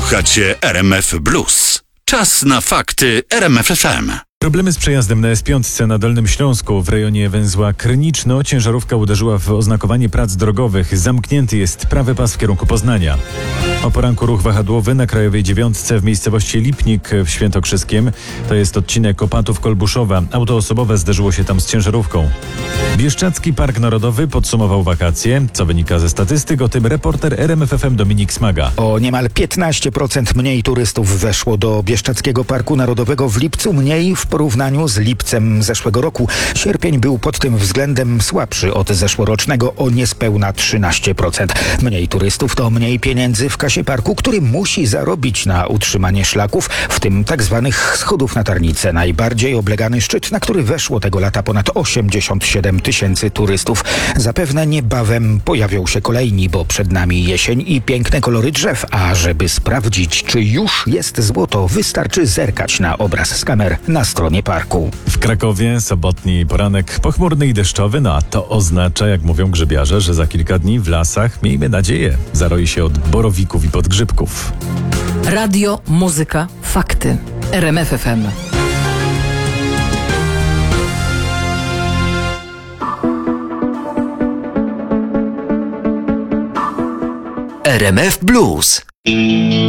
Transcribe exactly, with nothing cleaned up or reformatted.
Słuchacie R M F Blues. Czas na fakty R M F F M. Problemy z przejazdem na S pięć na Dolnym Śląsku w rejonie węzła Krniczno. Ciężarówka uderzyła w oznakowanie prac drogowych. Zamknięty jest prawy pas w kierunku Poznania. O poranku ruch wahadłowy na Krajowej Dziewiątce w miejscowości Lipnik w Świętokrzyskiem. To jest odcinek Opatów-Kolbuszowa. Auto osobowe zderzyło się tam z ciężarówką. Bieszczadzki Park Narodowy podsumował wakacje. Co wynika ze statystyk, o tym reporter R M F F M Dominik Smaga. O niemal piętnaście procent mniej turystów weszło do Bieszczadzkiego Parku Narodowego w lipcu, mniej w porównaniu z lipcem zeszłego roku. Sierpień był pod tym względem słabszy od zeszłorocznego o niespełna trzynaście procent. Mniej turystów to mniej pieniędzy w kasie parku, który musi zarobić na utrzymanie szlaków, w tym tak zwanych schodów na Tarnicę. Najbardziej oblegany szczyt, na który weszło tego lata ponad osiemdziesiąt siedem tysięcy turystów. Zapewne niebawem pojawią się kolejni, bo przed nami jesień i piękne kolory drzew. A żeby sprawdzić, czy już jest złoto, wystarczy zerkać na obraz z kamer na stronie parku. W Krakowie sobotni poranek pochmurny i deszczowy, no a to oznacza, jak mówią grzybiarze, że za kilka dni w lasach, miejmy nadzieję, zaroi się od borowików i podgrzybków. Radio, muzyka, fakty. R M F F M. R M F Blues.